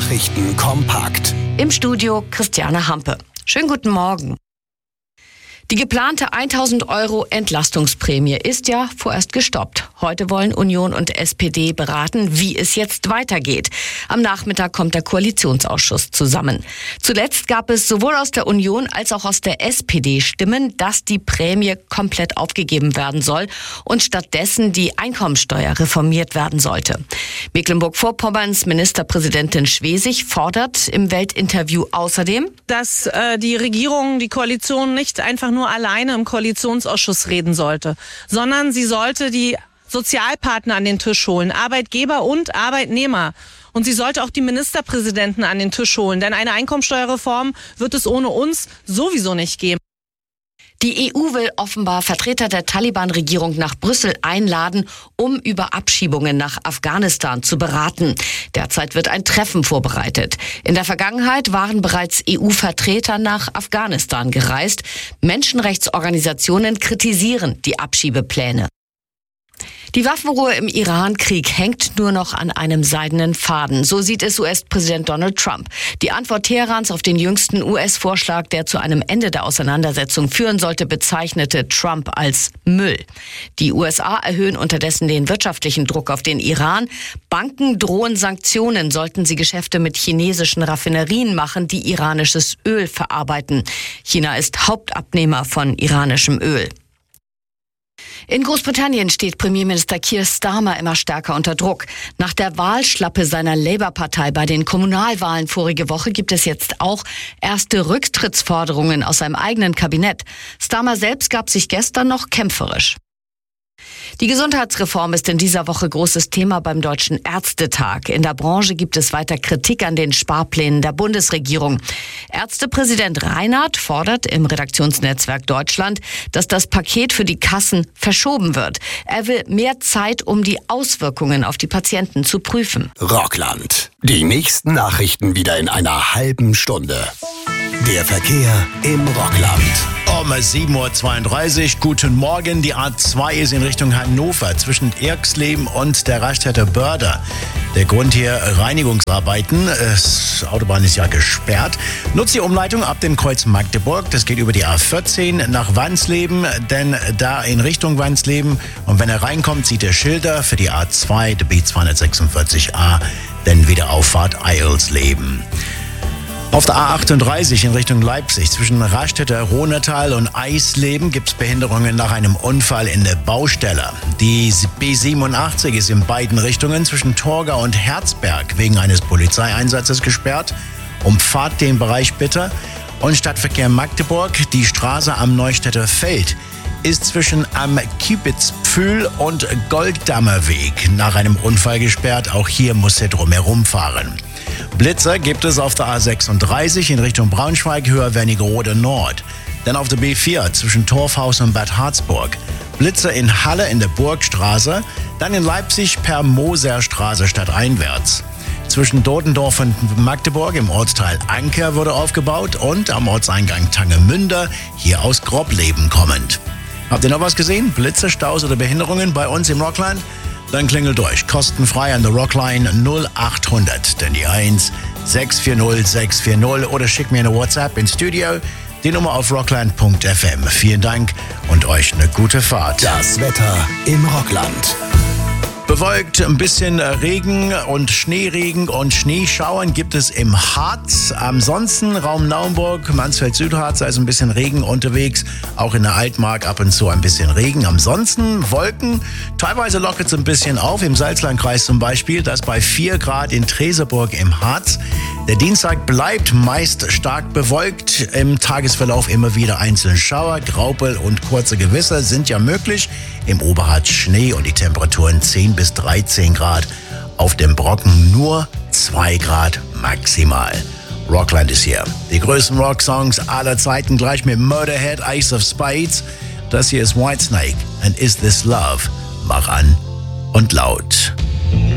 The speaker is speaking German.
Nachrichten kompakt. Im Studio Christiane Hampe. Schönen guten Morgen. Die geplante 1.000 € Entlastungsprämie ist ja vorerst gestoppt. Heute wollen Union und SPD beraten, wie es jetzt weitergeht. Am Nachmittag kommt der Koalitionsausschuss zusammen. Zuletzt gab es sowohl aus der Union als auch aus der SPD Stimmen, dass die Prämie komplett aufgegeben werden soll und stattdessen die Einkommensteuer reformiert werden sollte. Mecklenburg-Vorpommerns Ministerpräsidentin Schwesig fordert im Weltinterview außerdem, dass die Regierung, die Koalition nicht einfach nur alleine im Koalitionsausschuss reden sollte, sondern sie sollte die Sozialpartner an den Tisch holen, Arbeitgeber und Arbeitnehmer. Und sie sollte auch die Ministerpräsidenten an den Tisch holen, denn eine Einkommensteuerreform wird es ohne uns sowieso nicht geben. Die EU will offenbar Vertreter der Taliban-Regierung nach Brüssel einladen, um über Abschiebungen nach Afghanistan zu beraten. Derzeit wird ein Treffen vorbereitet. In der Vergangenheit waren bereits EU-Vertreter nach Afghanistan gereist. Menschenrechtsorganisationen kritisieren die Abschiebepläne. Die Waffenruhe im Iran-Krieg hängt nur noch an einem seidenen Faden. So sieht es US-Präsident Donald Trump. Die Antwort Teherans auf den jüngsten US-Vorschlag, der zu einem Ende der Auseinandersetzung führen sollte, bezeichnete Trump als Müll. Die USA erhöhen unterdessen den wirtschaftlichen Druck auf den Iran. Banken drohen Sanktionen, sollten sie Geschäfte mit chinesischen Raffinerien machen, die iranisches Öl verarbeiten. China ist Hauptabnehmer von iranischem Öl. In Großbritannien steht Premierminister Keir Starmer immer stärker unter Druck. Nach der Wahlschlappe seiner Labour-Partei bei den Kommunalwahlen vorige Woche gibt es jetzt auch erste Rücktrittsforderungen aus seinem eigenen Kabinett. Starmer selbst gab sich gestern noch kämpferisch. Die Gesundheitsreform ist in dieser Woche großes Thema beim Deutschen Ärztetag. In der Branche gibt es weiter Kritik an den Sparplänen der Bundesregierung. Ärztepräsident Reinhardt fordert im Redaktionsnetzwerk Deutschland, dass das Paket für die Kassen verschoben wird. Er will mehr Zeit, um die Auswirkungen auf die Patienten zu prüfen. Rockland. Die nächsten Nachrichten wieder in einer halben Stunde. Der Verkehr im Rockland. Um 7.32 Uhr, guten Morgen. Die A2 ist in Richtung Hannover zwischen Erxleben und der Raststätte Börder. Der Grund hier Reinigungsarbeiten. Die Autobahn ist ja gesperrt. Nutzt die Umleitung ab dem Kreuz Magdeburg. Das geht über die A14 nach Wansleben, denn da in Richtung Wansleben. Und wenn er reinkommt, sieht er Schilder für die A2, die B246a, denn Wiederauffahrt Eilsleben. Auf der A38 in Richtung Leipzig zwischen Raststätte, Rohnertal und Eisleben gibt es Behinderungen nach einem Unfall in der Baustelle. Die B87 ist in beiden Richtungen zwischen Torgau und Herzberg wegen eines Polizeieinsatzes gesperrt. Umfahrt den Bereich bitte. Und Stadtverkehr Magdeburg, die Straße am Neustädter Feld ist zwischen am Kiepitzpfühl und Golddammer Weg nach einem Unfall gesperrt. Auch hier muss er drumherum fahren. Blitzer gibt es auf der A36 in Richtung Braunschweig, Höher Wernigerode Nord. Dann auf der B4 zwischen Torfhaus und Bad Harzburg. Blitzer in Halle in der Burgstraße. Dann in Leipzig per Moserstraße stadteinwärts. Zwischen Dotendorf und Magdeburg im Ortsteil Anker wurde aufgebaut und am Ortseingang Tangemünde, hier aus Grobleben kommend. Habt ihr noch was gesehen? Blitze, Staus oder Behinderungen bei uns im Rockland? Dann klingelt durch, kostenfrei an der Rockline 0800, denn die 1 640 640 oder schickt mir eine WhatsApp ins Studio, die Nummer auf rockland.fm. Vielen Dank und euch eine gute Fahrt. Das Wetter im Rockland. Bewölkt, ein bisschen Regen und Schneeregen und Schneeschauern gibt es im Harz. Ansonsten Raum Naumburg, Mansfeld-Südharz, also ein bisschen Regen unterwegs. Auch in der Altmark ab und zu ein bisschen Regen. Ansonsten Wolken, teilweise lockert es ein bisschen auf. Im Salzlandkreis zum Beispiel, das bei 4 Grad in Treseburg im Harz. Der Dienstag bleibt meist stark bewölkt. Im Tagesverlauf immer wieder einzelne Schauer, Graupel und kurze Gewässer sind ja möglich. Im Oberharz Schnee und die Temperaturen 10 bis 13 Grad. Auf dem Brocken nur 2 Grad maximal. Rockland ist hier. Die größten Rocksongs aller Zeiten gleich mit Motorhead, Ace of Spades. Das hier ist Whitesnake and Is This Love. Mach an und laut.